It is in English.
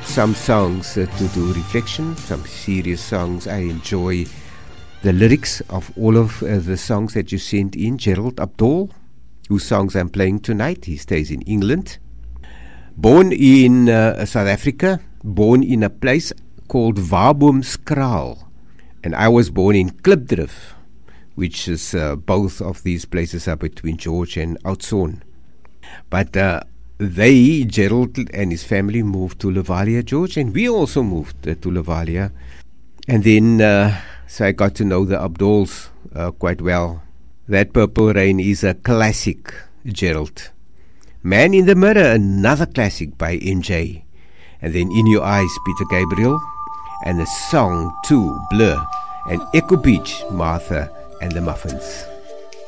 some songs to do reflection, some serious songs. I enjoy the lyrics of all of the songs that you sent in. Gerald Abdul, whose songs I'm playing tonight, he stays in England. Born in South Africa, born in a place called Waboomskraal. And I was born in Klipdrift, which is both of these places are between George and Oudtshoorn. But Gerald and his family moved to Levalia, George, and we also moved to Levalia. And then, so I got to know the Abduls quite well. That Purple Rain is a classic, Gerald. Man in the Mirror, another classic by MJ. And then In Your Eyes, Peter Gabriel. And the song, too, Blur. And Echo Beach, Martha and the Muffins.